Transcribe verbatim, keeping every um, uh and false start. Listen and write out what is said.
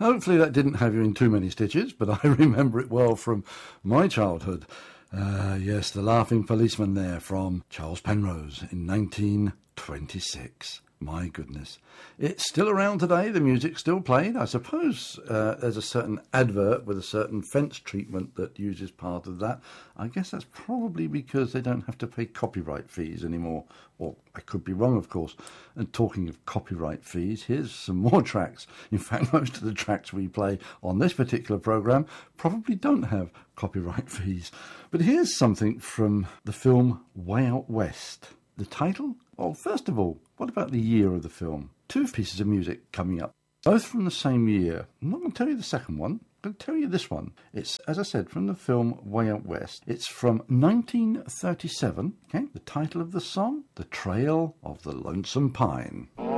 Hopefully that didn't have you in too many stitches, but I remember it well from my childhood. Uh, yes, The Laughing Policeman there from Charles Penrose in nineteen twenty-six. My goodness. It's still around today. The music's still played. I suppose uh, there's a certain advert with a certain fence treatment that uses part of that. I guess that's probably because they don't have to pay copyright fees anymore. Or I could be wrong, of course. And talking of copyright fees, here's some more tracks. In fact, most of the tracks we play on this particular programme probably don't have copyright fees. But here's something from the film Way Out West. The title? Well, first of all, what about the year of the film? Two pieces of music coming up, both from the same year. I'm not going to tell you the second one, I'm going to tell you this one. It's, as I said, from the film Way Out West. It's from nineteen thirty-seven. Okay, the title of the song, The Trail of the Lonesome Pine.